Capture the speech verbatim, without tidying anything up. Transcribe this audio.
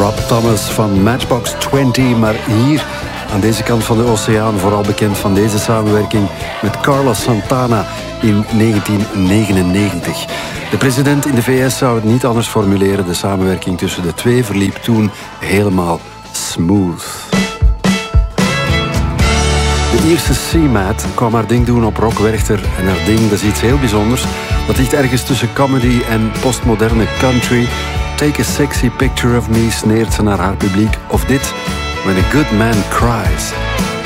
Rob Thomas van Matchbox twintig, maar hier aan deze kant van de oceaan vooral bekend van deze samenwerking met Carlos Santana in negentien negenennegentig. De president in de V S zou het niet anders formuleren. De samenwerking tussen de twee verliep toen helemaal smooth. De Ierse C-Mat kwam haar ding doen op Rock Werchter. En haar ding, dat is iets heel bijzonders. Dat ligt ergens tussen comedy en postmoderne country. Take a sexy picture of me sneert ze naar haar publiek. Of dit, When a Good Man Cries.